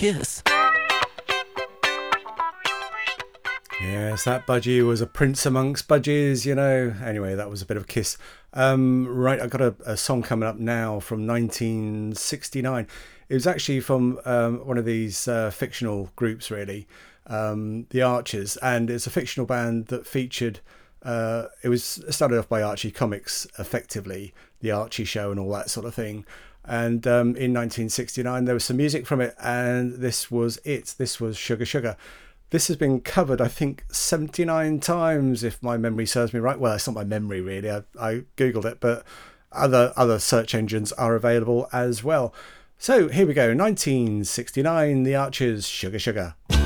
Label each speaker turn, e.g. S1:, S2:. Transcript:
S1: Kiss.
S2: Yes, that budgie was a prince amongst budgies, you know. Anyway, that was a bit of Kiss. Right, I've got a song coming up now from 1969. It was actually from one of these fictional groups, really, the Archers, and it's a fictional band that featured. It was started off by Archie Comics, effectively the Archie Show and all that sort of thing. And in 1969, there was some music from it, and this was it. This was Sugar Sugar. This has been covered, I think, 79 times, if my memory serves me right. Well, it's not my memory, really. I Googled it, but other search engines are available as well. So here we go, 1969, The Archers, Sugar Sugar.